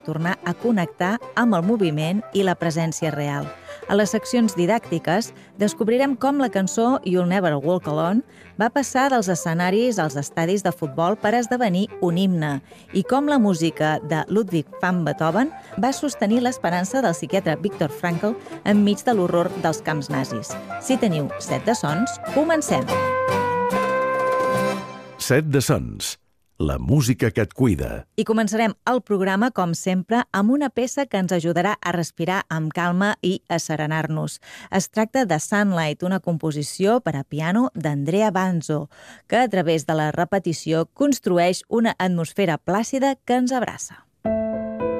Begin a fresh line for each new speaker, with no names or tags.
tornar a connectar amb el moviment i la presència real. A les seccions didàctiques descobrirem com la cançó You'll Never Walk Alone va passar dels escenaris als estadis de futbol per esdevenir un himne i com la música de Ludwig van Beethoven va sostenir l'esperança del psiquiatre Viktor Frankl enmig de l'horror dels camps nazis. Si teniu set de sons, comencem!
Set de sons. La música que et cuida.
I començarem el programa, com sempre, amb una peça que ens ajudarà a respirar amb calma i a serenar-nos. Es tracta de Sunlight, una composició per a piano d'Andrea Banzo, que a través de la repetició construeix una atmosfera plàcida que ens abraça.